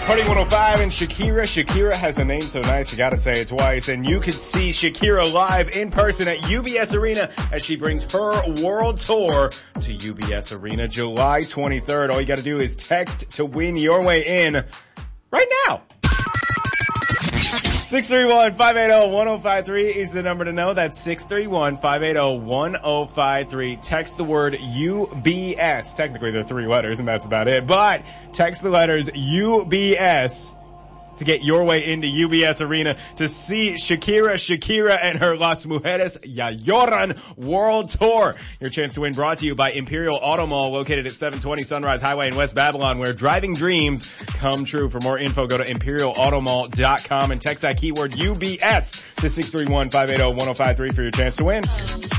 Party 105 and Shakira. Shakira has a name so nice you gotta say it twice. And you can see Shakira live in person at UBS Arena as she brings her world tour to UBS Arena July 23rd. All you gotta do is text to win your way in right now. 631-580-1053 is the number to know. That's 631-580-1053. Text the word UBS. Technically they're 3 letters and that's about it. But text the letters UBS to get your way into UBS Arena to see Shakira and her Las Mujeres Ya Lloran World Tour. Your chance to win brought to you by Imperial Auto Mall, located at 720 Sunrise Highway in West Babylon, where driving dreams come true. For more info, go to imperialautomall.com and text that keyword UBS to 631-580-1053 for your chance to win.